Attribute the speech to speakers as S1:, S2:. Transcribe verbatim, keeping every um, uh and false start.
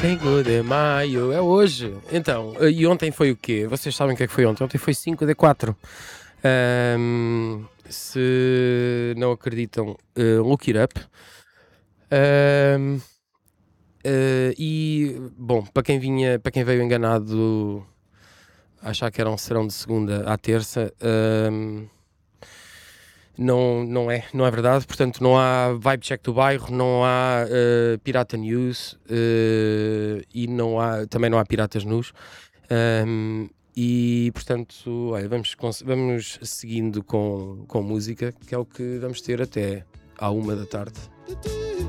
S1: cinco de maio, é hoje. Então, eh, e ontem foi o quê? Vocês sabem o que é que foi ontem? Ontem foi cinco de quatro. Ahm, se não acreditam, eh, look it up. Ahm, eh, e, bom, para quem vinha, para quem veio enganado achar que era um serão de segunda à terça, ahm, não, não é, não é verdade. Portanto, não há vibe check do bairro, não há eh, pirata news, eh, e não há, também não há piratas nus. Ahm, e portanto, olha, vamos, cons- vamos seguindo com, com música, que é o que vamos ter até à uma da tarde.